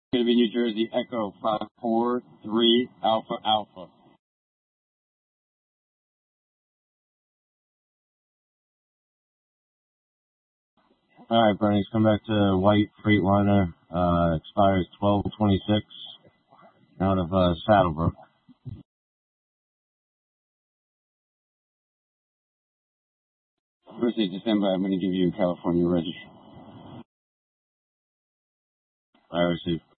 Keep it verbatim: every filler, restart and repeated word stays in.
Going to be New Jersey Echo five four three Alpha Alpha. All right, Bernie's come back to White Freightliner. Uh, expires twelve twenty-six out of uh, Saddlebrook. First of December, I'm going to give you a California register. I received.